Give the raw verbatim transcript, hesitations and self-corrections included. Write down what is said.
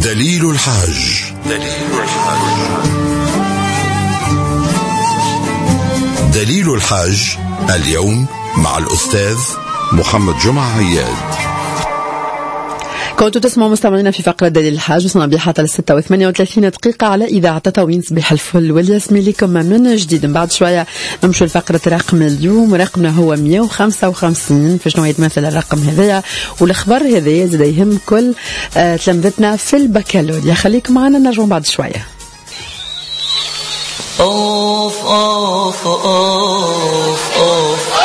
دليل الحاج. دليل الحاج. دليل الحاج اليوم مع الأستاذ محمد جمعة عياد. كنتوا تسمعوا مستمعينا في فقرة دليل الحاج، وصلنا بها حتى لستة وثمانية وثلاثين دقيقة على إذاعة تطاوين. صباح الفل والياسمين لكم من جديد. من بعد شوية نمشوا لفقرة رقم اليوم، ورقمنا هو مية وخمسة وخمسين. في شنو يتمثل الرقم هذايا والخبر هذايا زاد يهم كل آه تلامذتنا في البكالوريا. خليكم معنا نرجعوا بعد شوية. أوف أوف أوف أوف